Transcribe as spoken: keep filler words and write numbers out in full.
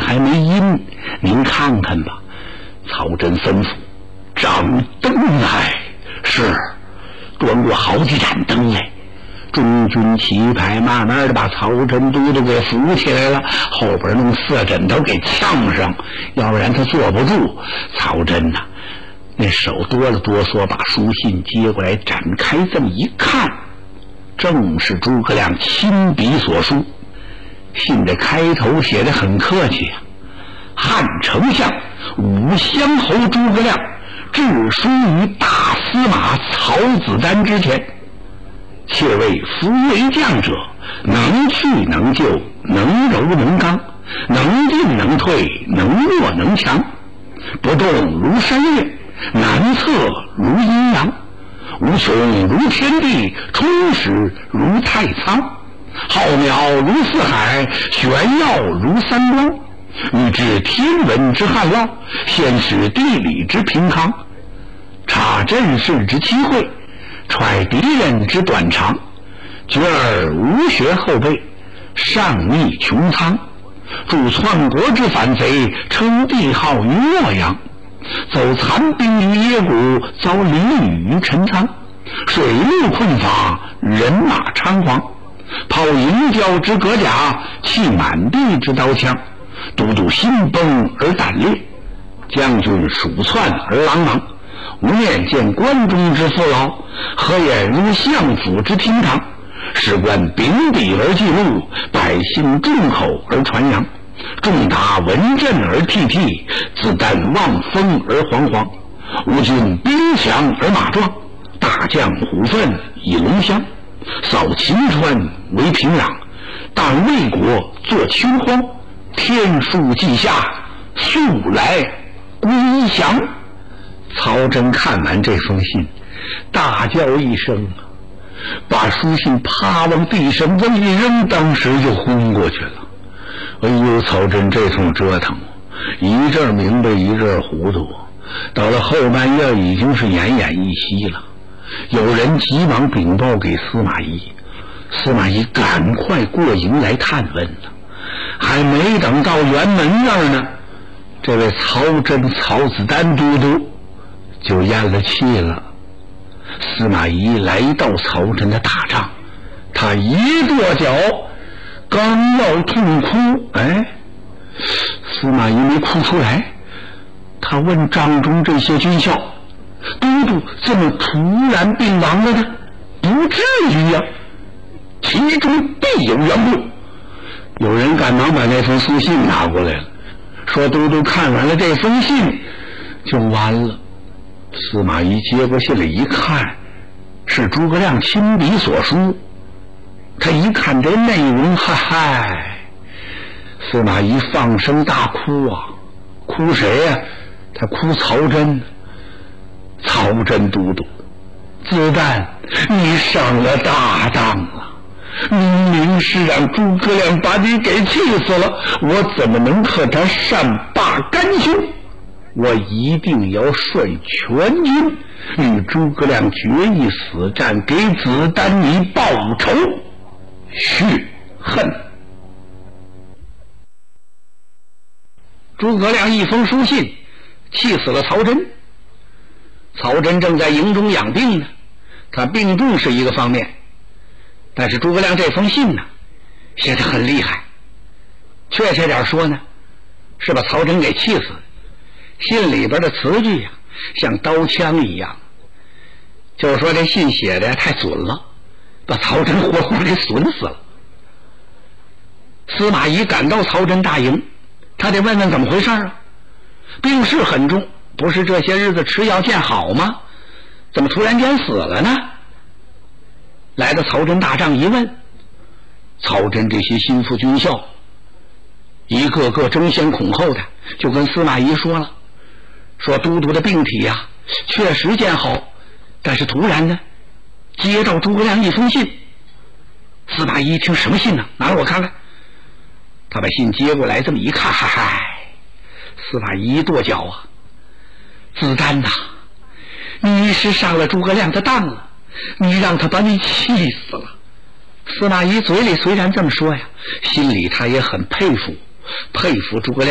还没阴，您看看吧。曹真吩咐：“掌灯来。”是，端过好几盏灯来。中军旗牌慢慢的把曹真都督给扶起来了，后边弄四枕头给呛上，要不然他坐不住。曹真呐、啊，那手哆了哆嗦，把书信接过来，展开这么一看，正是诸葛亮亲笔所书。信的开头写得很客气啊，汉丞相武乡侯诸葛亮致书于大司马曹子丹之前，切谓夫为将者，能去能救，能柔能刚，能进能退，能弱能强，不动如山岳，难测如阴阳，无穷如天地，充实如太仓，浩渺如四海，玄耀如三光，欲知天文之旱涝，先使地理之平康，察阵势之机会，揣敌人之短长，觉而无学后辈，上逆穹苍，助篡国之反贼，称帝号于洛阳，走残兵于耶谷，遭淋雨于陈仓，水陆困乏，人马猖狂，抛银胶之戈甲，弃满地之刀枪，都督心崩而胆裂，将军鼠窜而狼芒，无面见关中之父老，合眼如相府之厅堂，史官秉笔而记录，百姓众口而传扬，众达闻震而涕涕，子弹望风而惶惶，吴军兵强而马壮，大将虎奋以龙骧，扫秦川为平壤，但魏国作秋荒，天书记下，速来归降。曹真看完这封信，大叫一声，把书信啪往地上这么一扔，当时就昏过去了。哎呦，曹真这通折腾，一阵明白一阵糊涂，到了后半夜已经是奄奄一息了。有人急忙禀报给司马懿，司马懿赶快过营来探问了。还没等到辕门那儿呢，这位曹真曹子丹都督就咽了气了。司马懿来到曹真的大帐，他一跺脚，刚要痛哭，哎，司马懿没哭出来。他问帐中这些军校，都督这么突然病亡了呢？不至于呀、啊，其中必有缘故。有人赶忙把那封书信拿过来了，说都督看完了这封信就完了。司马懿接过信来一看，是诸葛亮亲笔所书。他一看这内容，嗨嗨，司马懿放声大哭啊！哭谁呀、啊？他哭曹真。曹真都督，子丹，你上了大当了！明明是让诸葛亮把你给气死了，我怎么能和他善罢甘休？我一定要率全军与诸葛亮决一死战，给子丹你报仇雪恨。诸葛亮一封书信气死了曹真。曹真正在营中养病呢，他病重是一个方面，但是诸葛亮这封信呢写得很厉害，确切点说呢，是把曹真给气死。信里边的词句呀、啊，像刀枪一样，就是说这信写的太准了，把曹真活活给损死了。司马懿赶到曹真大营，他得问问怎么回事啊？病势很重，不是这些日子吃药见好吗？怎么突然间死了呢？来到曹真大帐一问，曹真这些心腹军校一个个争先恐后的就跟司马懿说了，说都督的病体呀、啊、确实见好，但是突然呢接到诸葛亮一封信。司马懿一听，什么信呢？拿来我看看。他把信接过来，这么一看，嗨嗨，司马懿一跺脚啊，子丹呐、啊，你是上了诸葛亮的当了，你让他把你气死了。司马懿嘴里虽然这么说呀，心里他也很佩服佩服诸葛亮